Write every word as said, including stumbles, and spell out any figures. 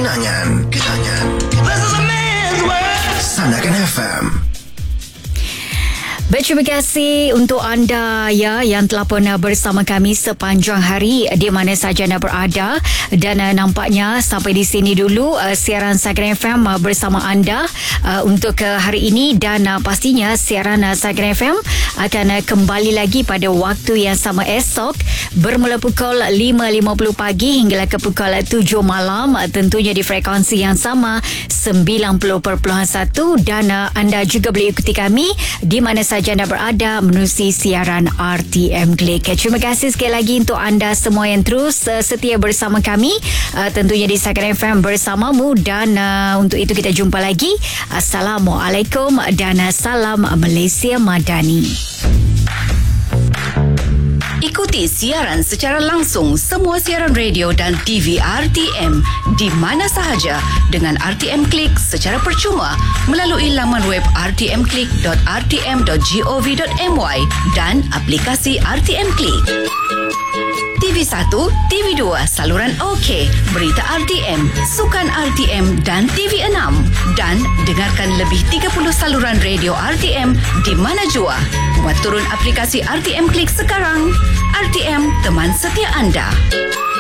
Kenangan, kenangan. Sandakan F M. Terima kasih untuk anda ya yang telah pun bersama kami sepanjang hari di mana saja anda berada, dan uh, nampaknya sampai di sini dulu uh, siaran Sandakan F M uh, bersama anda uh, untuk uh, hari ini, dan uh, pastinya siaran uh, Sandakan F M akan uh, kembali lagi pada waktu yang sama esok bermula pukul lima lima puluh pagi hingga ke pukul tujuh malam, uh, tentunya di frekuensi yang sama sembilan puluh perpuluhan satu, dan uh, anda juga boleh ikuti kami di mana saja anda berada menerusi siaran R T M Click. Terima kasih sekali lagi untuk anda semua yang terus uh, setia bersama kami, uh, tentunya di Sandakan F M bersamamu, dan uh, untuk itu kita jumpa lagi. Assalamualaikum dan uh, salam Malaysia Madani. Ikuti siaran secara langsung semua siaran radio dan T V R T M di mana sahaja dengan R T M Click secara percuma melalui laman web r t m click dot r t m dot gov dot m y dan aplikasi R T M Click. T V satu, T V dua, saluran OK, berita R T M, sukan R T M dan T V enam. Dan dengarkan lebih tiga puluh saluran radio R T M di mana jua. Muat turun aplikasi R T M Click sekarang. R T M, teman setia anda.